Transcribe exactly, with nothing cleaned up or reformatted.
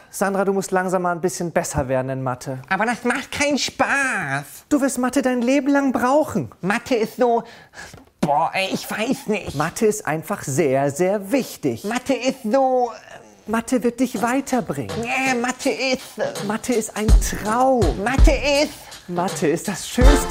Sandra, du musst langsam mal ein bisschen besser werden in Mathe. Aber das macht keinen Spaß. Du wirst Mathe dein Leben lang brauchen. Mathe ist so... Boah, ey, ich weiß nicht. Mathe ist einfach sehr, sehr wichtig. Mathe ist so... Mathe wird dich weiterbringen. Nee, Mathe ist... Mathe ist ein Traum. Mathe ist... Mathe ist das Schönste